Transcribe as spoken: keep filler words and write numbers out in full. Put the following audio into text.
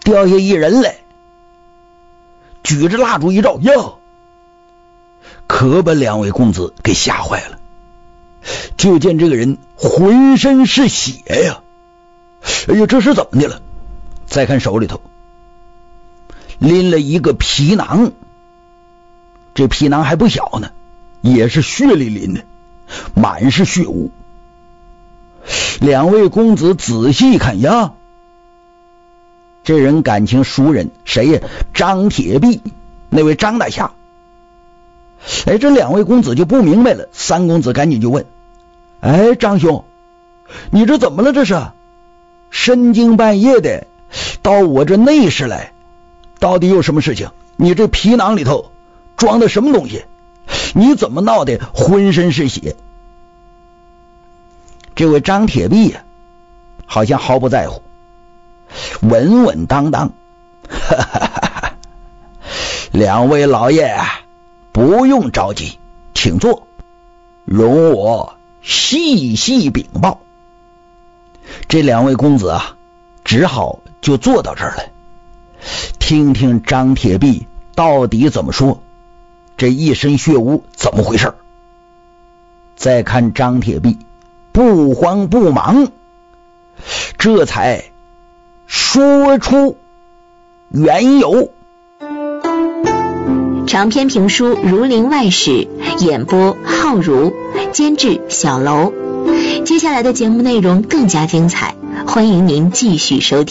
掉下一人来，举着蜡烛一照，哟，可把两位公子给吓坏了。就见这个人浑身是血呀！哎呀，这是怎么的了？再看手里头拎了一个皮囊，这皮囊还不小呢，也是血淋淋的，满是血污。两位公子仔细看呀，这人感情熟人，谁呀？张铁壁，那位张大侠。哎，这两位公子就不明白了，三公子赶紧就问：哎，张兄，你这怎么了？这是深更半夜的到我这内室来，到底有什么事情？你这皮囊里头装的什么东西？你怎么闹得浑身是血？这位张铁壁呀、啊，好像毫不在乎，稳稳当当。哈哈哈哈，两位老爷啊，不用着急，请坐，容我细细禀报。这两位公子啊，只好就坐到这儿来，听听张铁壁到底怎么说，这一身血污怎么回事。再看张铁壁不慌不忙，这才说出缘由。 长篇评书《儒林外史》，演播浩如，监制小楼。接下来的节目内容更加精彩，欢迎您继续收听。